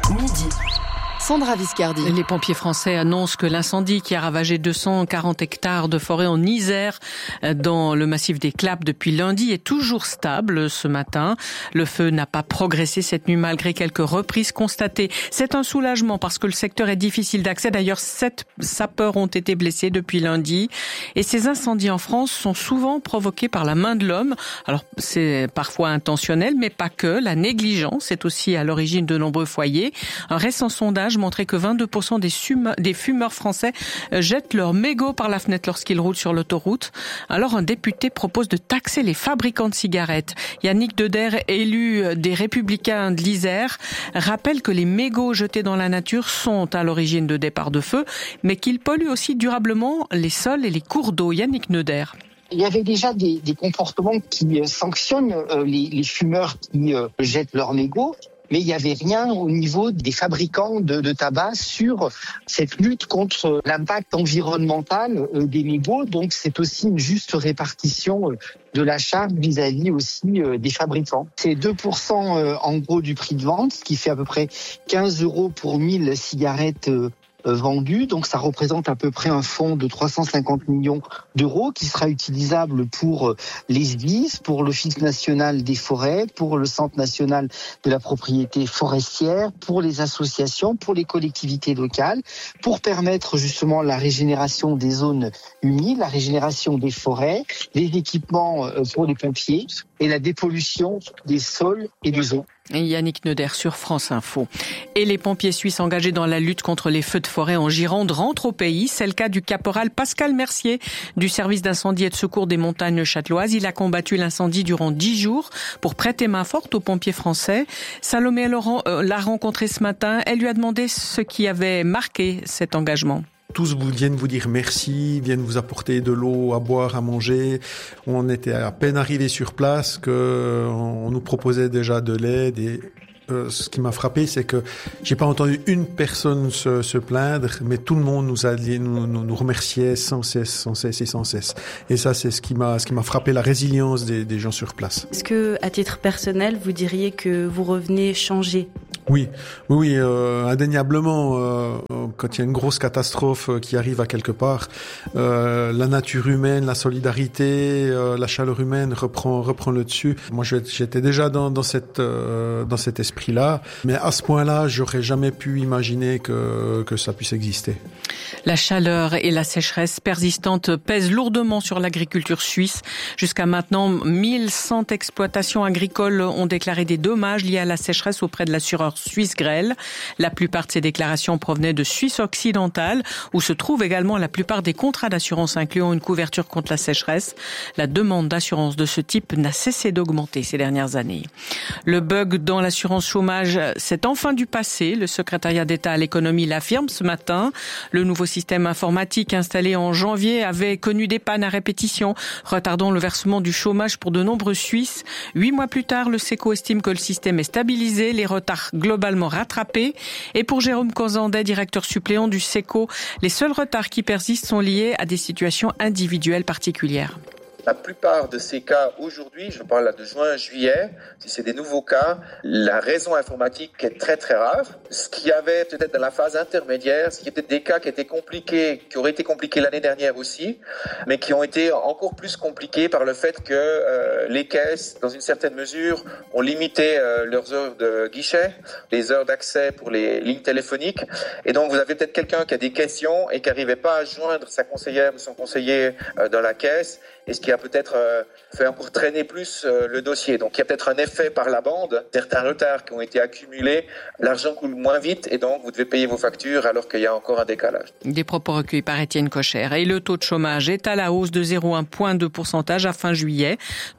Midi. Sandra Viscardi. Les pompiers français annoncent que l'incendie qui a ravagé 240 hectares de forêt en Isère, dans le massif des Clappes depuis lundi, est toujours stable ce matin. Le feu n'a pas progressé cette nuit malgré quelques reprises constatées. C'est un soulagement parce que le secteur est difficile d'accès. D'ailleurs, 7 sapeurs ont été blessés depuis lundi. Et ces incendies en France sont souvent provoqués par la main de l'homme. Alors, c'est parfois intentionnel, mais pas que. La négligence est aussi à l'origine de nombreux foyers. Un récent sondage montrait que 22% des fumeurs français jettent leurs mégots par la fenêtre lorsqu'ils roulent sur l'autoroute. Alors un député propose de taxer les fabricants de cigarettes. Yannick Deder, élu des Républicains de l'Isère, rappelle que les mégots jetés dans la nature sont à l'origine de départs de feu, mais qu'ils polluent aussi durablement les sols et les cours d'eau. Yannick Deder. Il y avait déjà des comportements qui sanctionnent les fumeurs qui jettent leurs mégots. Mais il n'y avait rien au niveau des fabricants de tabac sur cette lutte contre l'impact environnemental des mégots. Donc c'est aussi une juste répartition de la charge vis-à-vis aussi des fabricants. C'est 2% en gros du prix de vente, ce qui fait à peu près 15 € pour 1000 cigarettes vendues. Donc ça représente à peu près un fonds de 350 millions d'euros qui sera utilisable pour les SDIS, pour l'Office national des forêts, pour le Centre national de la propriété forestière, pour les associations, pour les collectivités locales, pour permettre justement la régénération des zones humides, la régénération des forêts, les équipements pour les pompiers et la dépollution des sols et des eaux. Yannick Neuder sur France Info. Et les pompiers suisses engagés dans la lutte contre les feux de forêt en Gironde rentrent au pays. C'est le cas du caporal Pascal Mercier du service d'incendie et de secours des montagnes châteloises. Il a combattu l'incendie durant 10 jours pour prêter main forte aux pompiers français. Salomé Laurent l'a rencontré ce matin. Elle lui a demandé ce qui avait marqué cet engagement. Tous viennent vous dire merci, viennent vous apporter de l'eau à boire, à manger. On était à peine arrivés sur place qu'on nous proposait déjà de l'aide et ce qui m'a frappé, c'est que j'ai pas entendu une personne se plaindre, mais tout le monde nous remerciait sans cesse. Et ça, c'est ce qui m'a frappé, la résilience des gens sur place. Est-ce que, à titre personnel, vous diriez que vous revenez changé? Oui, indéniablement. Quand il y a une grosse catastrophe qui arrive à quelque part, la nature humaine, la solidarité, la chaleur humaine reprend le dessus. Moi, j'étais déjà dans cet esprit-là, mais à ce point-là, j'aurais jamais pu imaginer que ça puisse exister. La chaleur et la sécheresse persistante pèsent lourdement sur l'agriculture suisse. Jusqu'à maintenant, 1100 exploitations agricoles ont déclaré des dommages liés à la sécheresse auprès de l'assureur suisse Grell. La plupart de ces déclarations provenaient de Suisse occidentale, où se trouvent également la plupart des contrats d'assurance incluant une couverture contre la sécheresse. La demande d'assurance de ce type n'a cessé d'augmenter ces dernières années. Le bug dans l'assurance chômage, c'est enfin du passé. Le secrétariat d'État à l'économie l'affirme ce matin. Le nouveau système informatique installé en janvier avait connu des pannes à répétition, retardant le versement du chômage pour de nombreux Suisses. 8 mois plus tard, le SECO estime que le système est stabilisé, les retards globalement rattrapés. Et pour Jérôme Cozandet, directeur suppléant du SECO, les seuls retards qui persistent sont liés à des situations individuelles particulières. La plupart de ces cas aujourd'hui, je parle là de juin-juillet, si c'est des nouveaux cas, la raison informatique est très très rare. Ce qu'il y avait peut-être dans la phase intermédiaire, ce qui était des cas qui étaient compliqués, qui auraient été compliqués l'année dernière aussi, mais qui ont été encore plus compliqués par le fait que les caisses, dans une certaine mesure, ont limité leurs heures de guichet, les heures d'accès pour les lignes téléphoniques. Et donc vous avez peut-être quelqu'un qui a des questions et qui n'arrivait pas à joindre sa conseillère ou son conseiller dans la caisse, et ce qui a peut-être fait encore traîner plus le dossier. Donc il y a peut-être un effet par la bande, certains retards qui ont été accumulés, l'argent coule moins vite et donc vous devez payer vos factures alors qu'il y a encore un décalage. Des propos recueillis par Étienne Cocher. Et le taux de chômage est à la hausse de 0,1 point de pourcentage à fin juillet,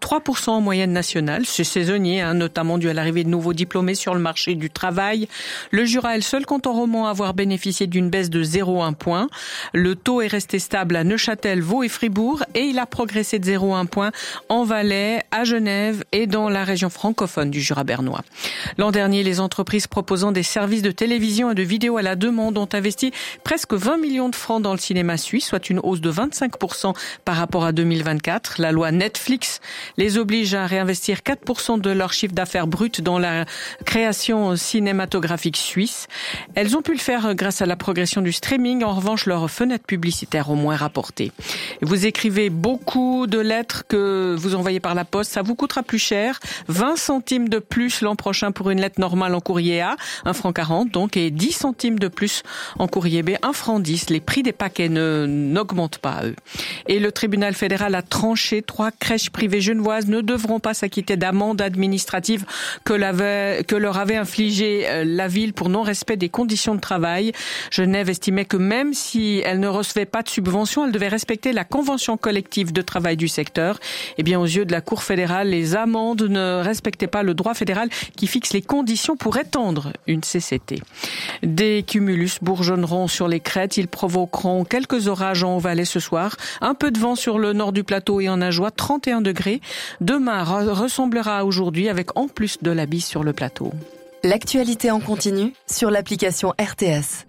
3% en moyenne nationale. C'est saisonnier, notamment dû à l'arrivée de nouveaux diplômés sur le marché du travail. Le Jura est le seul canton romand à avoir bénéficié d'une baisse de 0,1 point. Le taux est resté stable à Neuchâtel, Vaud et Fribourg et il a progressé progressé de 0,1 point en Valais, à Genève et dans la région francophone du Jura bernois. L'an dernier, les entreprises proposant des services de télévision et de vidéo à la demande ont investi presque 20 millions de francs dans le cinéma suisse, soit une hausse de 25% par rapport à 2024. La loi Netflix les oblige à réinvestir 4% de leur chiffre d'affaires brut dans la création cinématographique suisse. Elles ont pu le faire grâce à la progression du streaming. En revanche, leurs fenêtres publicitaires ont moins rapporté. Vous écrivez beaucoup de lettres que vous envoyez par la poste. Ça vous coûtera plus cher. 20 centimes de plus l'an prochain pour une lettre normale en courrier A, 1,40 franc donc, et 10 centimes de plus en courrier B, 1,10 franc. Les prix des paquets n'augmentent pas, eux. Et le tribunal fédéral a tranché. 3 crèches privées genevoises ne devront pas s'acquitter d'amende administrative que leur avait infligé la ville pour non-respect des conditions de travail. Genève estimait que même si elle ne recevait pas de subvention, elle devait respecter la convention collective de travail du secteur. Eh bien, aux yeux de la Cour fédérale, les amendes ne respectaient pas le droit fédéral qui fixe les conditions pour étendre une CCT. Des cumulus bourgeonneront sur les crêtes. Ils provoqueront quelques orages en Haut-Valais ce soir. Un peu de vent sur le nord du plateau et en Ajoie, 31 degrés. Demain ressemblera à aujourd'hui avec en plus de la bise sur le plateau. L'actualité en continu sur l'application RTS.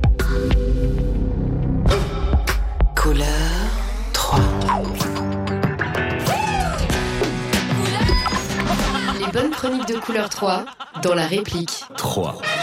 Couleur 3. Les bonnes chroniques de Couleur 3 dans la réplique. 3.